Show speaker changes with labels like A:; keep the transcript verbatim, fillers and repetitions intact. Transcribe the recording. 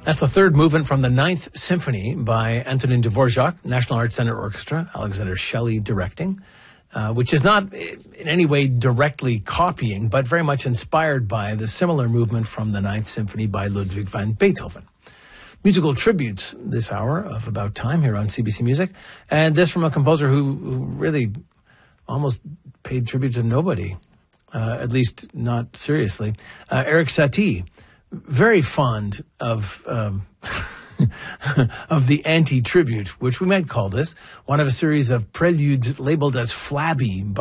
A: That's the third movement from the Ninth Symphony by Antonin Dvorak, National Arts Center Orchestra, Alexander Shelley directing, uh, which is not in any way directly copying, but very much inspired by the similar movement from the Ninth Symphony by Ludwig van Beethoven. Musical tributes this hour of About Time here on C B C Music, and this from a composer who, who really almost paid tribute to nobody, uh, at least not seriously. Uh, Erik Satie, very fond of um, of the anti-tribute, which we might call this, one of a series of preludes labeled as flabby